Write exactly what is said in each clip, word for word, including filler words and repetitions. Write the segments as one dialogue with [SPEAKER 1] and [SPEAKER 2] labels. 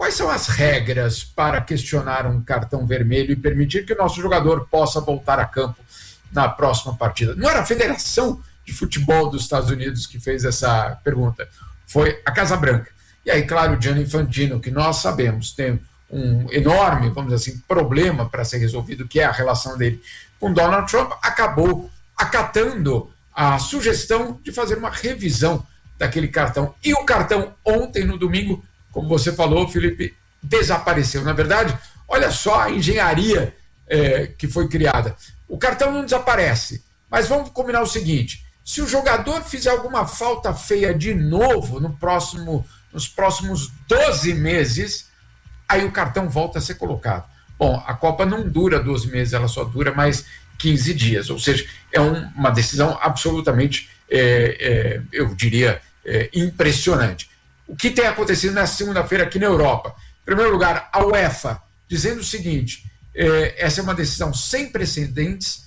[SPEAKER 1] quais são as regras para questionar um cartão vermelho e permitir que o nosso jogador possa voltar a campo na próxima partida? Não era a Federação de Futebol dos Estados Unidos que fez essa pergunta, foi a Casa Branca. E aí, claro, o Gianni Infantino, que nós sabemos tem um enorme, vamos dizer assim, problema para ser resolvido, que é a relação dele com Donald Trump, acabou acatando a sugestão de fazer uma revisão daquele cartão. E o cartão ontem, no domingo, como você falou, Felipe, desapareceu. Na verdade, olha só a engenharia é, que foi criada. O cartão não desaparece, mas vamos combinar o seguinte: se o jogador fizer alguma falta feia de novo no próximo, nos próximos doze meses, aí o cartão volta a ser colocado. Bom, a Copa não dura doze meses, ela só dura mais quinze dias, ou seja, é um, uma decisão absolutamente, é, é, eu diria, é, impressionante. O que tem acontecido nessa segunda-feira aqui na Europa? Em primeiro lugar, a UEFA dizendo o seguinte: é, essa é uma decisão sem precedentes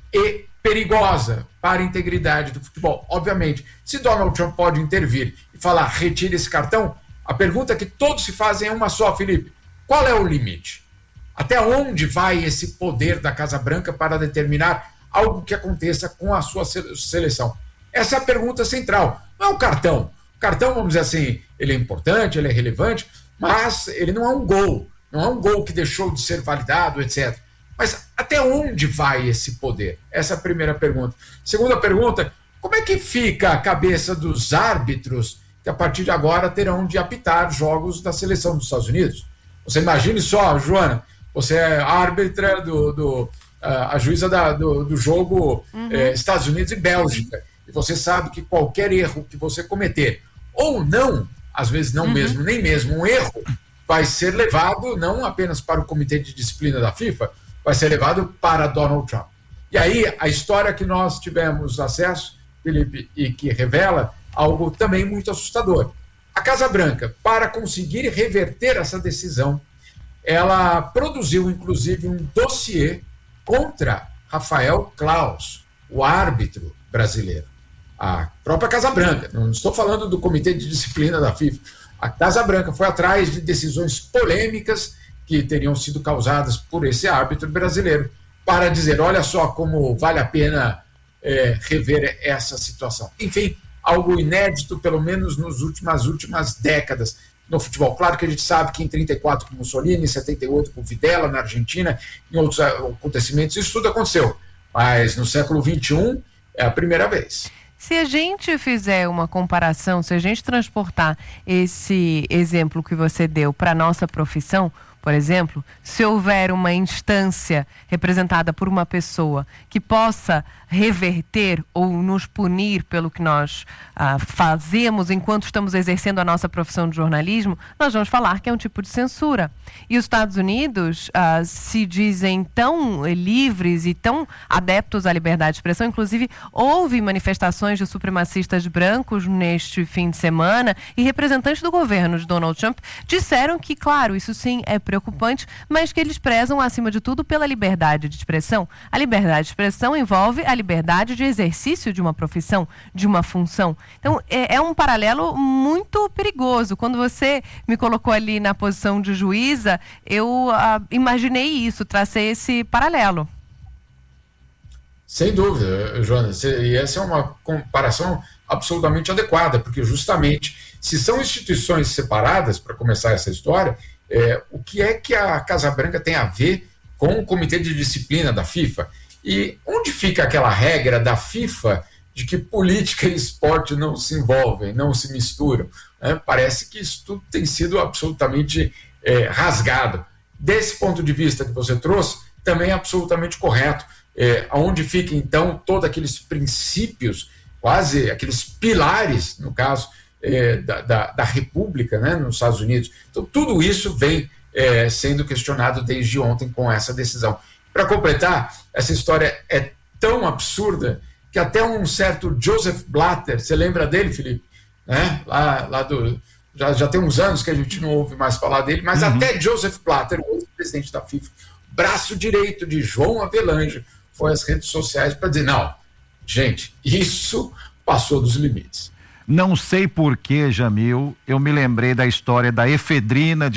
[SPEAKER 1] e perigosa para a integridade do futebol. Obviamente, se Donald Trump pode intervir e falar, retire esse cartão, a pergunta que todos se fazem é uma só, Felipe: qual é o limite? Até onde vai esse poder da Casa Branca para determinar algo que aconteça com a sua seleção? Essa é a pergunta central. Não é o cartão. O cartão, vamos dizer assim, ele é importante, ele é relevante, mas ele não é um gol. Não é um gol que deixou de ser validado, etcétera. Mas até onde vai esse poder? Essa é a primeira pergunta. Segunda pergunta: como é que fica a cabeça dos árbitros que a partir de agora terão de apitar jogos da seleção dos Estados Unidos? Você imagine só, Joana, você é árbitra, do, do, a juíza da, do, do jogo uhum. eh, Estados Unidos e Bélgica, e você sabe que qualquer erro que você cometer, ou não, às vezes não uhum. mesmo, nem mesmo um erro, vai ser levado não apenas para o Comitê de Disciplina da FIFA, vai ser levado para Donald Trump. E aí, a história que nós tivemos acesso, Felipe, e que revela algo também muito assustador. A Casa Branca, para conseguir reverter essa decisão, ela produziu, inclusive, um dossiê contra Rafael Claus, o árbitro brasileiro. A própria Casa Branca, não estou falando do Comitê de Disciplina da FIFA, a Casa Branca foi atrás de decisões polêmicas que teriam sido causadas por esse árbitro brasileiro, para dizer, olha só como vale a pena é, rever essa situação. Enfim, algo inédito, pelo menos nas últimas, últimas décadas no futebol. Claro que a gente sabe que em trinta e quatro com Mussolini, em setenta e oito com Videla na Argentina, em outros acontecimentos, isso tudo aconteceu. Mas no século vinte e um é a primeira vez.
[SPEAKER 2] Se a gente fizer uma comparação, se a gente transportar esse exemplo que você deu para a nossa profissão, por exemplo, se houver uma instância representada por uma pessoa que possa reverter ou nos punir pelo que nós ah, fazemos enquanto estamos exercendo a nossa profissão de jornalismo, nós vamos falar que é um tipo de censura. E os Estados Unidos ah, se dizem tão livres e tão adeptos à liberdade de expressão. Inclusive, houve manifestações de supremacistas brancos neste fim de semana e representantes do governo de Donald Trump disseram que, claro, isso sim é preocupante, mas que eles prezam, acima de tudo, pela liberdade de expressão. A liberdade de expressão envolve a liberdade de exercício de uma profissão, de uma função. Então, é, é um paralelo muito perigoso. Quando você me colocou ali na posição de juíza, eu ah, imaginei isso, tracei esse paralelo.
[SPEAKER 1] Sem dúvida, Joana, e essa é uma comparação absolutamente adequada, porque justamente, se são instituições separadas, para começar essa história, É, o que é que a Casa Branca tem a ver com o Comitê de Disciplina da FIFA? E onde fica aquela regra da FIFA de que política e esporte não se envolvem, não se misturam? Né? Parece que isso tudo tem sido absolutamente é, rasgado. Desse ponto de vista que você trouxe, também é absolutamente correto. É, onde fica, então, todos aqueles princípios, quase aqueles pilares, no caso, É, da, da, da República, né, nos Estados Unidos. Então, tudo isso vem é, sendo questionado desde ontem com essa decisão. Para completar, essa história é tão absurda que até um certo Joseph Blatter, você lembra dele, Felipe? Né? Lá, lá do, já, já tem uns anos que a gente não ouve mais falar dele, mas uhum. até Joseph Blatter, o ex-presidente da FIFA, braço direito de João Avelange, foi às redes sociais para dizer, não, gente, isso passou dos limites.
[SPEAKER 3] Não sei por que, Jamil, eu me lembrei da história da efedrina de